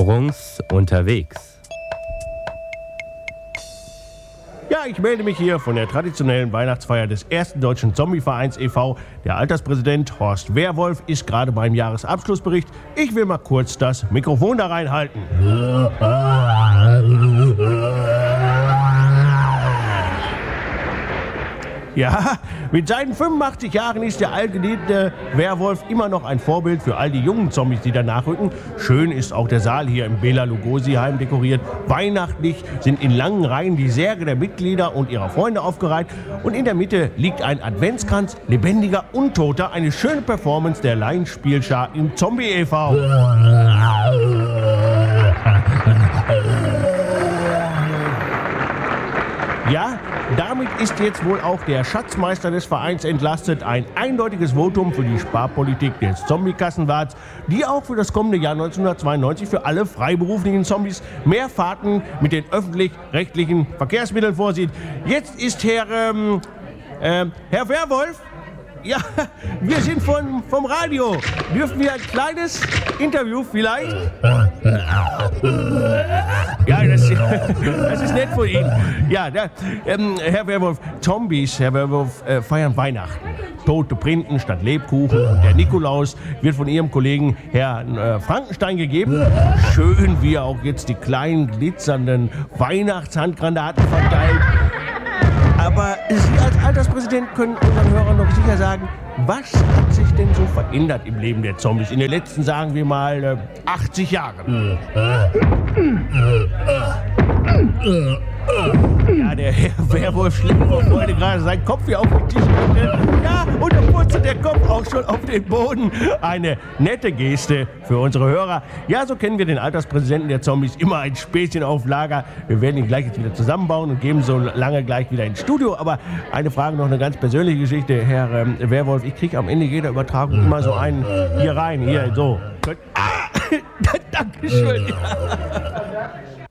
Rungs unterwegs. Ja, ich melde mich hier von der traditionellen Weihnachtsfeier des ersten Deutschen Zombie-Vereins e.V. Der Alterspräsident Horst Werwolf ist gerade beim Jahresabschlussbericht. Ich will mal kurz das Mikrofon da reinhalten. Ja, mit seinen 85 Jahren ist der allgeliebte Werwolf immer noch ein Vorbild für all die jungen Zombies, die da nachrücken. Schön ist auch der Saal hier im Bela Lugosi-Heim dekoriert. Weihnachtlich sind in langen Reihen die Särge der Mitglieder und ihrer Freunde aufgereiht. Und in der Mitte liegt ein Adventskranz, lebendiger Untoter, eine schöne Performance der Laienspielschar im Zombie e.V. Ja, damit ist jetzt wohl auch der Schatzmeister des Vereins entlastet. Ein eindeutiges Votum für die Sparpolitik des Zombie-Kassenwarts, die auch für das kommende Jahr 1992 für alle freiberuflichen Zombies mehr Fahrten mit den öffentlich-rechtlichen Verkehrsmitteln vorsieht. Jetzt ist Herr Werwolf. Ja, wir sind vom Radio. Dürfen wir ein kleines Interview vielleicht? Ja, das ist nett von Ihnen. Ja, Herr Werwolf, Zombies, Herr Werwolf, feiern Weihnachten. Tote Printen statt Lebkuchen. Der Nikolaus wird von Ihrem Kollegen Herrn Frankenstein gegeben. Schön, wie er auch jetzt die kleinen glitzernden Weihnachtshandgranaten verteilt. Aber Sie als Alterspräsident können unseren Hörern noch sicher sagen, was hat sich denn so verändert im Leben der Zombies in den letzten, sagen wir mal, 80 Jahren? Ja, der Herr Werwolf schlägt vor Freude gerade seinen Kopf hier auf den Tisch. Ja, und da purzelt der Kopf auch schon auf den Boden. Eine nette Geste für unsere Hörer. Ja, so kennen wir den Alterspräsidenten der Zombies, immer ein Späßchen auf Lager. Wir werden ihn gleich jetzt wieder zusammenbauen und geben so lange gleich wieder ins Studio. Aber eine Frage, noch eine ganz persönliche Geschichte. Herr Werwolf, ich kriege am Ende jeder Übertragung immer so einen hier rein, hier so. Dankeschön. Ja.